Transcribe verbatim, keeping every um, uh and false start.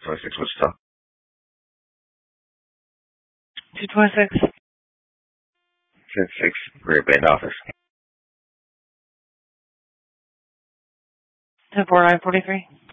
twenty-six Wichita. two twenty-six. ten six, Great Bend office. ten four nine forty-three.